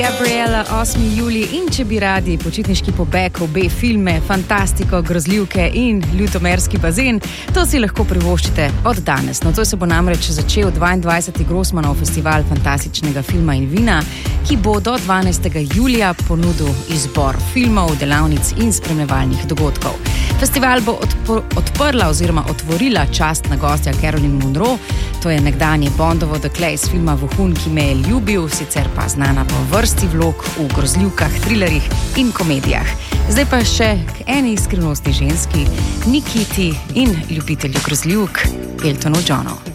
Gabriela, 8. julij in če bi radi počitniški pobeg, obe filme, fantastiko, grozljivke in ljutomerski bazen, to si lahko privoščite od danes. Nocoj se bo namreč začel 22. Grossmanov festival fantastičnega filma in vina, ki bo do 12. julija ponudil izbor filmov, delavnic in spremljevalnih dogodkov. Festival bo odprla oziroma otvorila častna gostja Caroline Munro, to je nekdanje Bondovo dekle iz filma Vohun, ki me je ljubil, sicer pa znana po vrsti vlog v grozljivkah, trilerjih in komedijah. Zdaj pa še k eni skrivnostni ženski, Nikiti in ljubitelju grozljivk, Eltonu Johnu.